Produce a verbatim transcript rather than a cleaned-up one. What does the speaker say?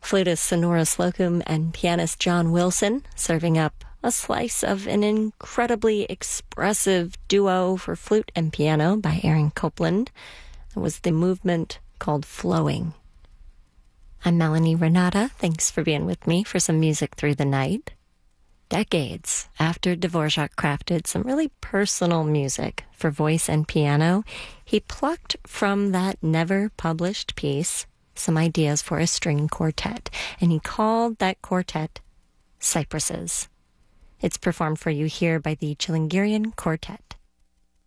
flutist Sonora Slocum and pianist John Wilson serving up a slice of an incredibly expressive duo for flute and piano by Aaron Copland. It was the movement called Flowing. I'm Melanie Renata. Thanks for being with me for some music through the night. Decades after Dvorak crafted some really personal music for voice and piano, he plucked from that never-published piece some ideas for a string quartet, and he called that quartet Cypresses. It's performed for you here by the Chilingirian Quartet.